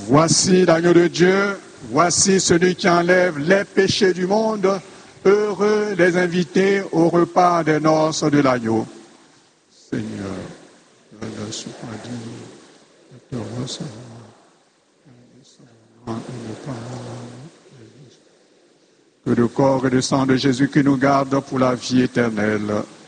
Voici l'agneau de Dieu, voici celui qui enlève les péchés du monde. Heureux les invités au repas des noces de l'agneau. Seigneur, je ne suis pas digne de te recevoir. Que le corps et le sang de Jésus qui nous garde pour la vie éternelle.